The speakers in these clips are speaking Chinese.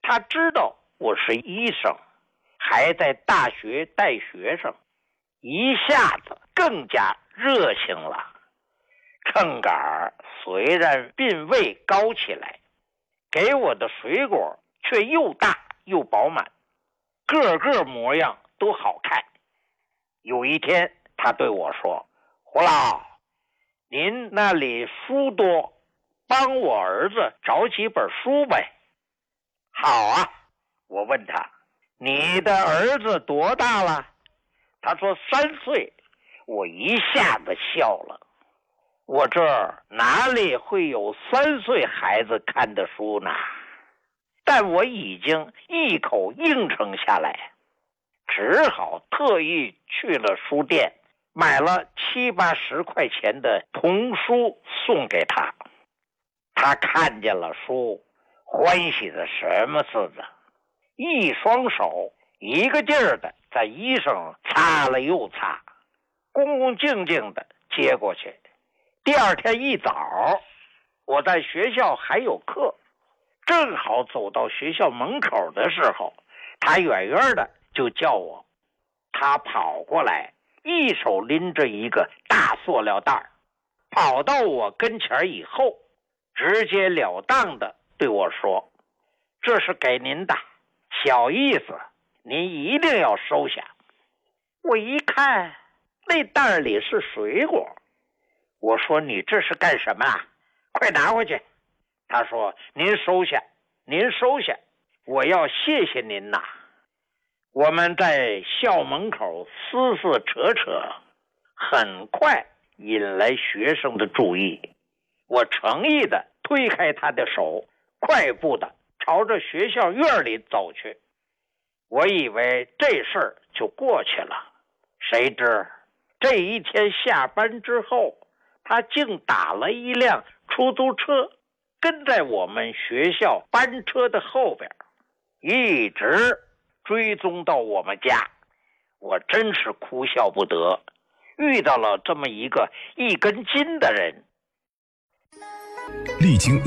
他知道我是医生，还在大学带学生，一下子更加热情了。秤杆虽然并未高起来，给我的水果却又大又饱满，个个模样都好看。有一天他对我说，胡老，您那里书多，帮我儿子找几本书呗。好啊，我问他，你的儿子多大了？他说3岁。我一下子笑了，我这儿哪里会有3岁孩子看的书呢？但我已经一口应承下来，只好特意去了书店，买了70、80块钱的童书送给他。他看见了书，欢喜的什么似的，一双手一个劲儿的在衣裳擦了又擦，恭恭敬敬的接过去。第二天一早，我在学校还有课，正好走到学校门口的时候，他远远的就叫我。他跑过来，一手拎着一个大塑料袋，跑到我跟前以后，直截了当的对我说，这是给您的，小意思，您一定要收下。我一看，那袋里是水果。我说，你这是干什么啊？快拿回去。他说，您收下，您收下，我要谢谢您呐。我们在校门口撕撕扯扯，很快引来学生的注意。我诚意的推开他的手，快步的朝着学校院里走去。我以为这事儿就过去了，谁知这一天下班之后，他竟打了一辆出租车，跟在我们学校班车的后边，一直追踪到我们家。我真是哭笑不得，遇到了这么一个一根筋的人。 历经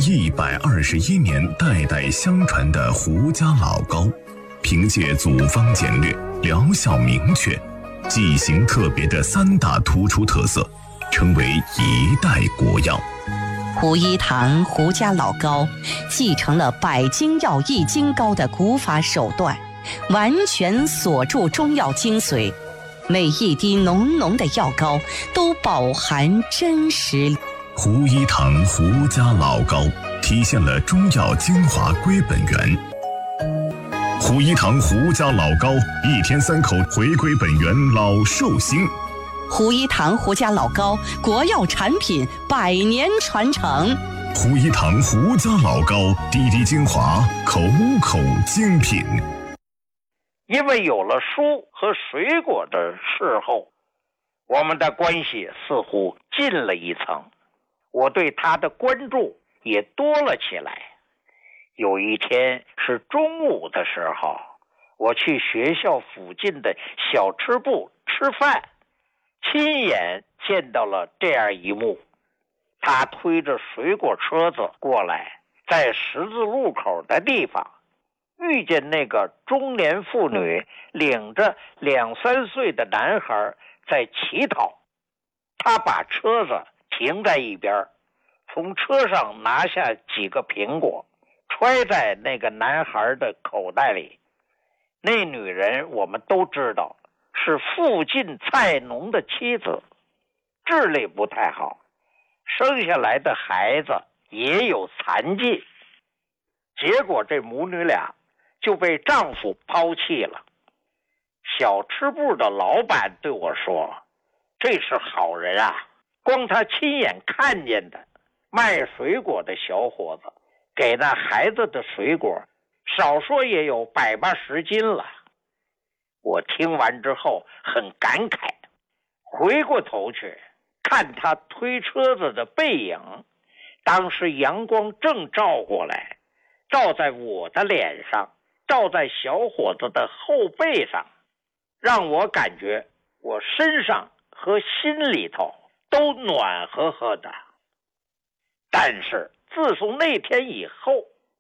121年代代相传的胡家老高，凭借组方简略、疗效明确、剂型特别的3大突出特色，成为一代国药。 胡一堂胡家老高继承了百金药易筋膏的古法手段，完全锁住中药精髓，每一滴浓浓的药膏都饱含真实。 胡一堂胡家老高体现了中药精华归本源。胡一堂胡家老高1天3口回归本源，老寿星。 胡一堂胡家老高国药产品100年传承。 胡一堂胡家老高滴滴精华，口口精品。 因为有了书和水果的侍候，我们的关系似乎近了一层，我对他的关注也多了起来。有一天是中午的时候，我去学校附近的小吃部吃饭，亲眼见到了这样一幕。他推着水果车子过来，在十字路口的地方遇见那个中年妇女领着2、3岁的男孩在乞讨。他把车子停在一边，从车上拿下几个苹果，揣在那个男孩的口袋里。那女人我们都知道是附近菜农的妻子，智力不太好，生下来的孩子也有残疾。结果这母女俩就被丈夫抛弃了。小吃部的老板对我说，这是好人啊，光他亲眼看见的，卖水果的小伙子给那孩子的水果少说也有100、80斤了。我听完之后很感慨，回过头去看他推车子的背影，当时阳光正照过来，照在我的脸上，照在小伙子的后背上，让我感觉我身上和心里头都暖和和的。但是自从那天以后，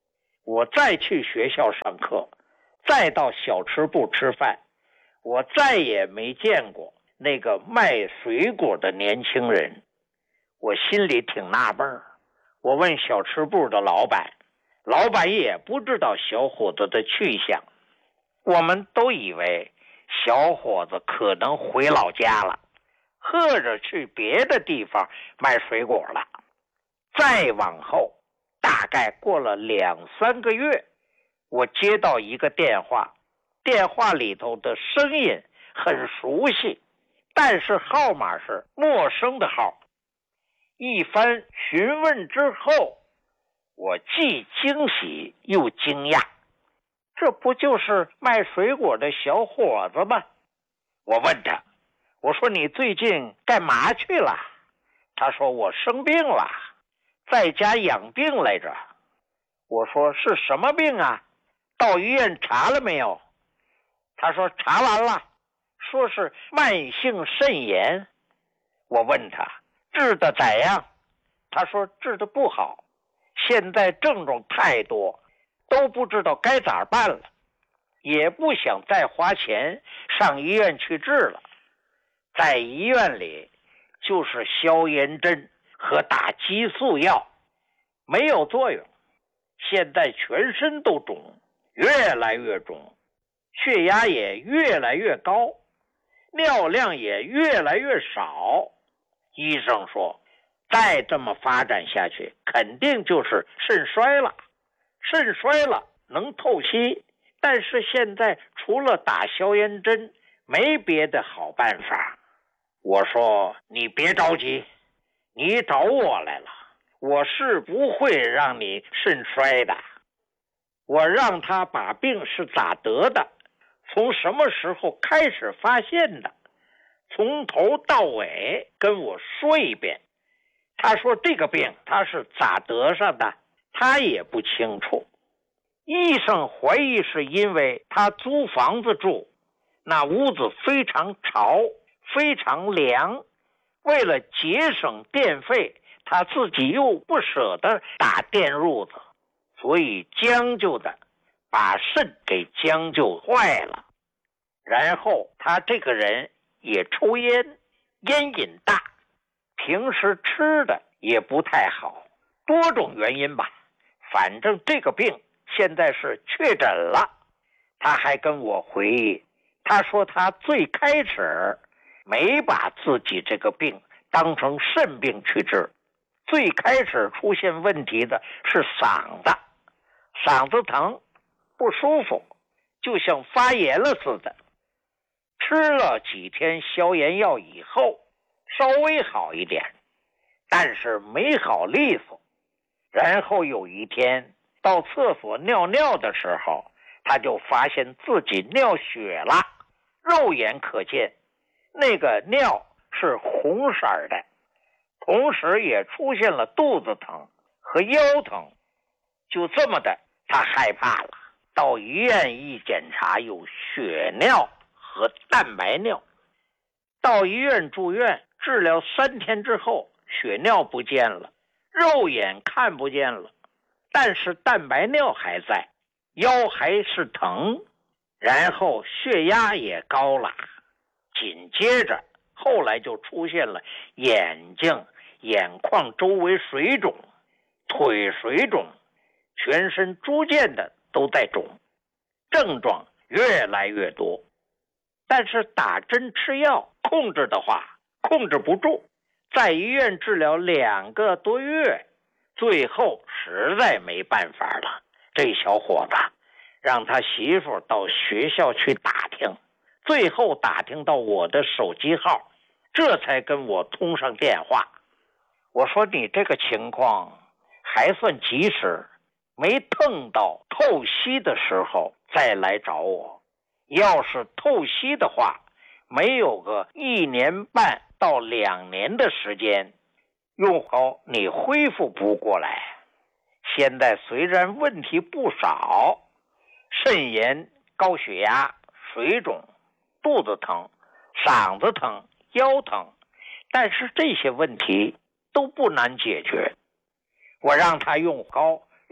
我再去学校上课，再到小吃部吃饭，我再也没见过那个卖水果的年轻人。我心里挺纳闷，我问小吃部的老板，老板也不知道小伙子的去向。我们都以为小伙子可能回老家了，或者去别的地方卖水果了。再往后，大概过了2-3个月，我接到一个电话，电话里头的声音很熟悉，但是号码是陌生的号。一番询问之后，我既惊喜又惊讶，这不就是卖水果的小伙子吗？我问他，我说你最近干嘛去了？他说我生病了，在家养病来着。我说是什么病啊？到医院查了没有？他说查完了，说是慢性肾炎。我问他治得咋样？他说治得不好，现在症状太多，都不知道该咋办了，也不想再花钱上医院去治了。在医院里就是消炎针和打激素药，没有作用。现在全身都肿，越来越肿，血压也越来越高，尿量也越来越少。医生说再这么发展下去，肯定就是肾衰了。肾衰了能透析，但是现在除了打消炎针，没别的好办法。我说你别着急，你找我来了，我是不会让你肾衰的。我让他把病是咋得的，从什么时候开始发现的，从头到尾跟我说一遍。他说这个病他是咋得上的，他也不清楚。医生怀疑是因为他租房子住，那屋子非常潮，非常凉，为了节省电费，他自己又不舍得打电褥子，所以将就的把肾给将就坏了。然后他这个人也抽烟，烟瘾大，平时吃的也不太好，多种原因吧，反正这个病现在是确诊了。他还跟我回忆，他说他最开始没把自己这个病当成肾病去治，最开始出现问题的是嗓子，嗓子疼不舒服，就像发炎了似的。吃了几天消炎药以后稍微好一点，但是没好利索。然后有一天到厕所尿尿的时候，他就发现自己尿血了，肉眼可见，那个尿是红色的，同时也出现了肚子疼和腰疼。就这么的，他害怕了，到医院一检查，有血尿和蛋白尿。到医院住院治疗3天之后，血尿不见了，肉眼看不见了，但是蛋白尿还在，腰还是疼，然后血压也高了。紧接着后来就出现了眼睛、眼眶周围水肿，腿水肿，全身逐渐的都在肿，症状越来越多。但是打针吃药控制的话控制不住，在医院治疗2个多月，最后实在没办法了，这小伙子让他媳妇到学校去打听，最后打听到我的手机号，这才跟我通上电话。我说你这个情况还算及时，没碰到透析的时候再来找我，要是透析的话，没有个1年半到2年的时间，用好你恢复不过来。现在虽然问题不少，肾炎、高血压、水肿、肚子疼、嗓子疼、腰疼，但是这些问题都不难解决。我让他用膏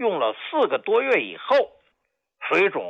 用了4个多月以后，水肿